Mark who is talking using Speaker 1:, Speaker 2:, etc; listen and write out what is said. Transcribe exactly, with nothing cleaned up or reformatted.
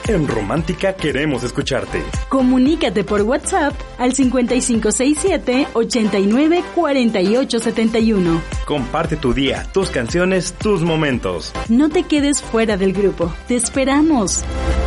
Speaker 1: En Romántica queremos escucharte.
Speaker 2: Comunícate por WhatsApp al cincuenta y cinco sesenta y siete, ochenta y nueve, cuarenta y ocho setenta y uno.
Speaker 1: Comparte tu día, tus canciones, tus momentos.
Speaker 2: No te quedes fuera del grupo. Te esperamos.